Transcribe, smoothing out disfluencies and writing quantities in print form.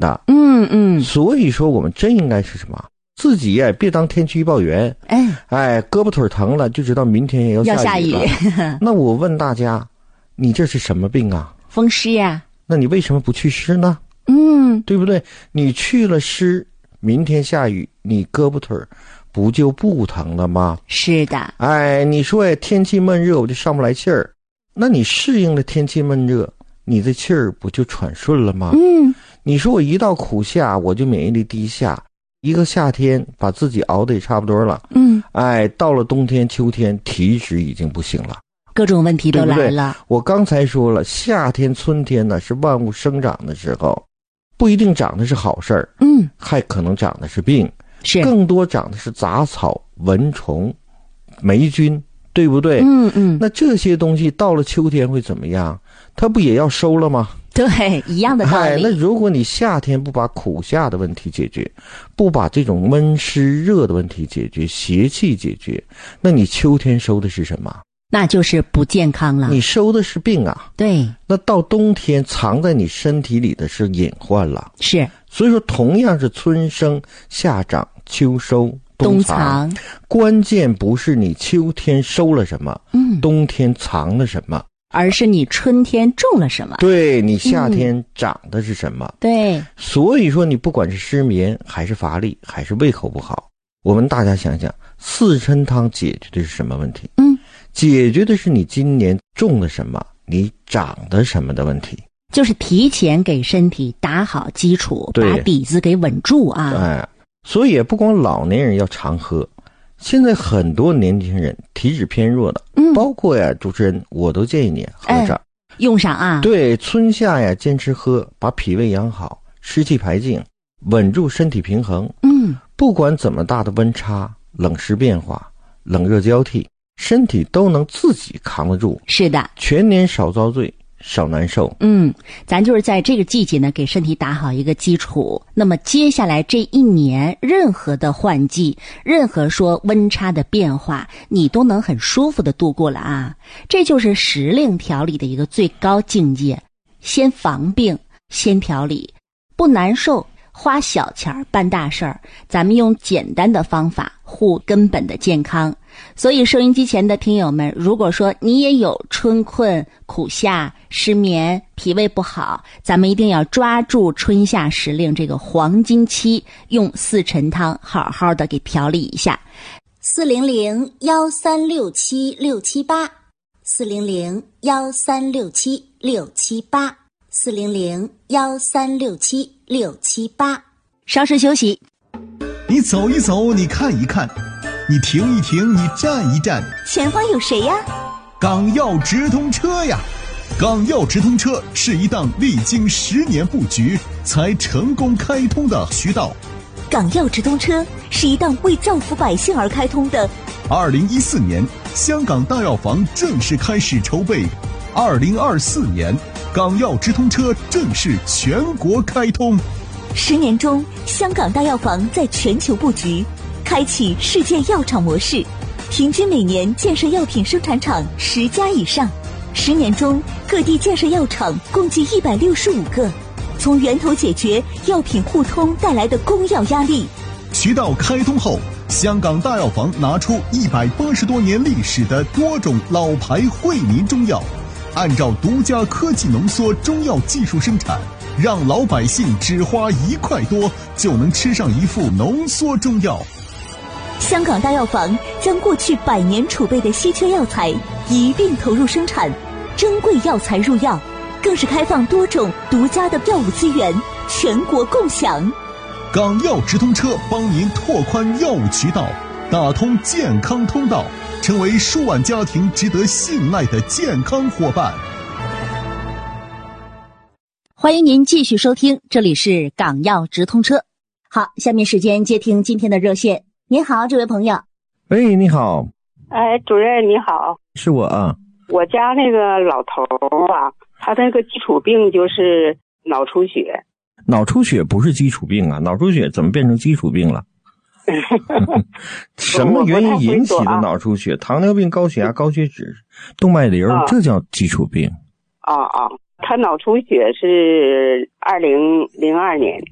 的。嗯嗯。所以说我们真应该是什么？自己也别当天气预报员。胳膊腿疼了就知道明天也要下雨了。那我问大家，你这是什么病啊？ 风湿呀。 那你为什么不去湿呢？对不对？你去了湿，明天下雨，你胳膊腿不就不疼了吗？ 是的。 你说天气闷热我就上不来气儿，那你适应了天气闷热，你的气儿不就喘顺了吗？你说我一到苦夏我就免疫力低下，一个夏天把自己熬得也差不多了。到了冬天秋天体脂已经不行了， 各种问题都来了。对不对？ 我刚才说了，夏天春天呢是万物生长的时候，不一定长的是好事儿，还可能长的是病，更多长的是杂草、蚊虫、霉菌，对不对？那这些东西到了秋天会怎么样？它不也要收了吗？ 对，一样的道理。 那如果你夏天不把苦夏的问题解决，不把这种闷湿热的问题解决，邪气解决，那你秋天收的是什么？ 那就是不健康了。 你收的是病啊。 对。 那到冬天藏在你身体里的是隐患了。 是。 所以说同样是春生夏长秋收冬藏，关键不是你秋天收了什么，冬天藏了什么， 而是你春天种了什么。 对，你夏天长的是什么。 对。 所以说你不管是失眠还是乏力还是胃口不好，我们大家想想，四陈汤解决的是什么问题？解决的是你今年种了什么，你长的什么的问题， 就是提前给身体打好基础，把底子给稳住啊。 所以也不光老年人要常喝，现在很多年轻人体质偏弱的，包括主持人我都建议你喝上， 用上啊。 对，春夏坚持喝，把脾胃养好，湿气排净，稳住身体平衡。不管怎么大的温差、冷湿变化、冷热交替，身体都能自己扛得住。 是的， 全年少遭罪，少难受。 咱就是在这个季节呢，给身体打好一个基础。那么接下来这一年，任何的换季，任何说温差的变化，你都能很舒服的度过了啊。这就是时令调理的一个最高境界。先防病，先调理，不难受，花小钱办大事儿。咱们用简单的方法护根本的健康。所以收音机前的听友们，如果说你也有春困、苦夏、失眠、脾胃不好，咱们一定要抓住春夏时令这个黄金期，用四陈汤好好的给调理一下。400-1367-678，400-1367-678，400-1367-678。稍事休息。 你走一走，你看一看，你停一停，你站一站， 前方有谁呀？ 港药直通车呀！港药直通车是一档历经10年布局才成功开通的渠道。 港药直通车是一档为造福百姓而开通的。 2014年，香港大药房正式开始筹备。2024年，港药直通车正式全国开通。 10年中，香港大药房在全球布局，开启世界药厂模式，平均每年建设药品生产厂10家以上。10年中，各地建设药厂共计165个，从源头解决药品互通带来的供药压力。 渠道开通后，香港大药房拿出180多年历史的多种老牌惠民中药，按照独家科技浓缩中药技术生产，让老百姓只花1块多就能吃上一副浓缩中药。 香港大药房将过去100年储备的稀缺药材一并投入生产，珍贵药材入药，更是开放多种独家的药物资源，全国共享。 港药直通车帮您拓宽药物渠道，打通健康通道，成为数万家庭值得信赖的健康伙伴。 欢迎您继续收听，这里是港药直通车。好，下面时间接听今天的热线。您好，这位朋友。 喂，你好。 哎，主任你好。 是我啊。 我家那个老头啊，他那个基础病就是脑出血。 脑出血不是基础病啊，脑出血怎么变成基础病了？什么原因引起的脑出血？糖尿病、高血压、高血脂、动脉瘤，这叫基础病。 他脑出血是2002年。